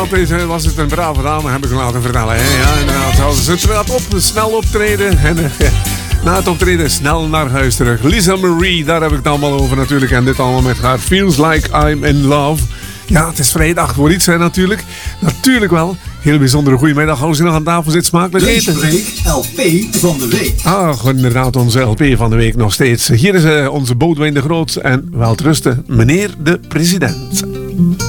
deze was het een brave dame, heb ik laten vertellen. Hè? Ja, inderdaad. Ze trad op, snel optreden. En na het optreden snel naar huis terug. Lisa Marie, daar heb ik het allemaal over natuurlijk. En dit allemaal met haar Feels Like I'm in Love. Ja, het is vrijdag voor iets, hè, natuurlijk. Natuurlijk wel. Heel bijzondere goedemiddag. Als je nog aan tafel zit, smakelijk eten. LP van de week. Ah, inderdaad, onze LP van de week nog steeds. Hier is onze Boudewijn de Groot. En welterusten, meneer de president.